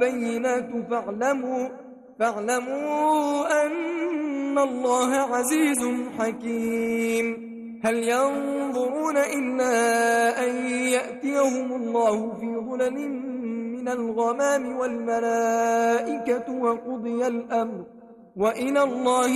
البينات فاعلموا أن الله عزيز حكيم. هل ينظرون إلا أن يأتيهم الله في ظلل من الغمام والملائكة وقضي الأمر وإلى الله